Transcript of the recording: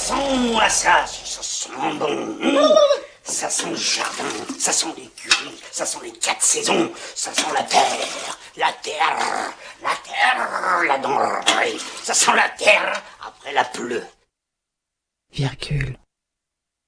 sent-moi ça sent bon. Ça sent le jardin, ça sent l'écurie, ça sent les 4 saisons, ça sent la terre, la denrée, ça sent la terre après la pluie. Virgule.